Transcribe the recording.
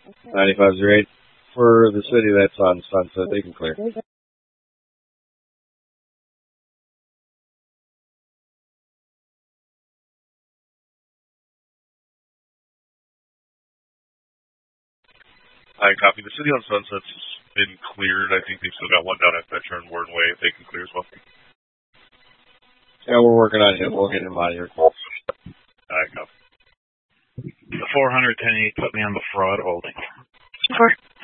9508. For the city that's on Sunset, they can clear. I copy. The city on Sunset's been cleared. I think they've still got one down at Metro and Warden Way if they can clear as well. Yeah, we're working on it. We'll get him out of here. Alright, copy. The 400 10-8 put me on the fraud holding. 4.